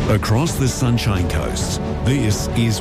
Across the Sunshine Coast, this is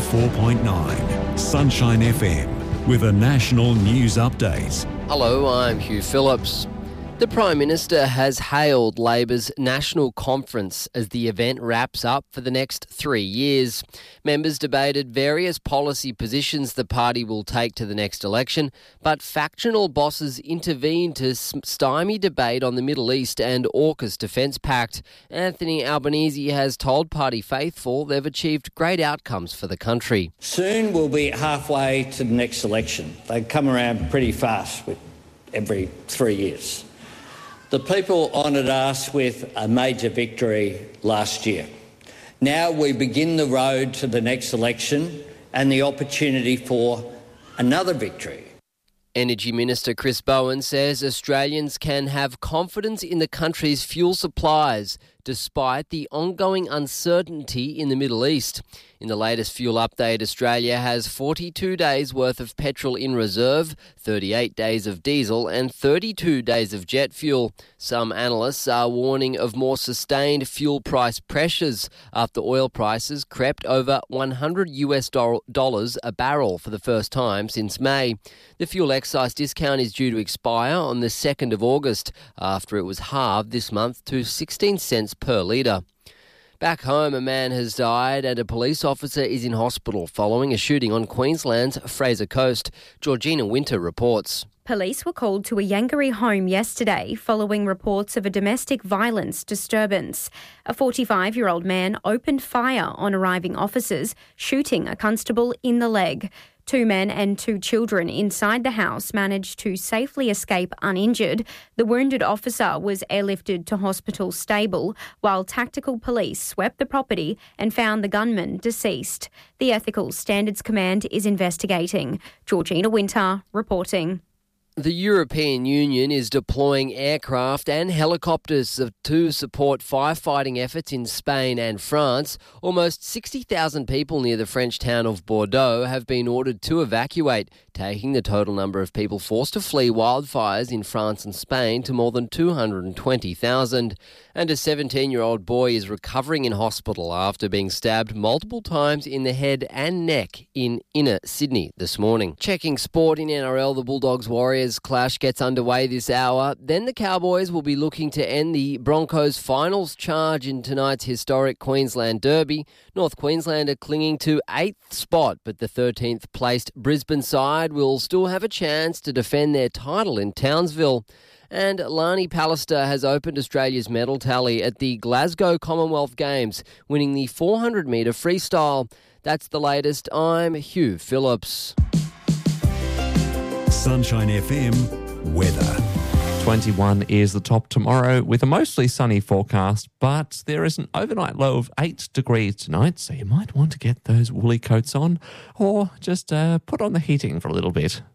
104.9 Sunshine FM with a national news update. Hello, I'm Hugh Phillips. The Prime Minister has hailed Labor's national conference as the event wraps up for the next 3 years. Members debated various policy positions the party will take to the next election, but factional bosses intervened to stymie debate on the Middle East and AUKUS Defence Pact. Anthony Albanese has told party faithful they've achieved great outcomes for the country. Soon we'll be halfway to the next election. They come around pretty fast with every 3 years. The people honoured us with a major victory last year. Now we begin the road to the next election and the opportunity for another victory. Energy Minister Chris Bowen says Australians can have confidence in the country's fuel supplies despite the ongoing uncertainty in the Middle East. In the latest fuel update, Australia has 42 days worth of petrol in reserve, 38 days of diesel and 32 days of jet fuel. Some analysts are warning of more sustained fuel price pressures after oil prices crept over $100 a barrel for the first time since May. The fuel excise discount is due to expire on the 2nd of August after it was halved this month to 16 cents per litre. Back home, a man has died and a police officer is in hospital following a shooting on Queensland's Fraser Coast. Georgina Winter reports. Police were called to a Yangaree home yesterday following reports of a domestic violence disturbance. A 45-year-old man opened fire on arriving officers, shooting a constable in the leg. 2 men and 2 children inside the house managed to safely escape uninjured. The wounded officer was airlifted to hospital stable, while tactical police swept the property and found the gunman deceased. The Ethical Standards Command is investigating. Georgina Winter reporting. The European Union is deploying aircraft and helicopters to support firefighting efforts in Spain and France. Almost 60,000 people near the French town of Bordeaux have been ordered to evacuate, taking the total number of people forced to flee wildfires in France and Spain to more than 220,000. And a 17-year-old boy is recovering in hospital after being stabbed multiple times in the head and neck in inner Sydney this morning. Checking sport in NRL, the Bulldogs-Warriors clash gets underway this hour. Then the Cowboys will be looking to end the Broncos' finals charge in tonight's historic Queensland Derby. North Queensland are clinging to 8th spot, but the 13th placed Brisbane side will still have a chance to defend their title in Townsville. And Lani Pallister has opened Australia's medal tally at the Glasgow Commonwealth Games, winning the 400-metre freestyle. That's the latest. I'm Hugh Phillips. Sunshine FM weather. 21 is the top tomorrow with a mostly sunny forecast, but there is an overnight low of 8 degrees tonight, so you might want to get those woolly coats on or just put on the heating for a little bit.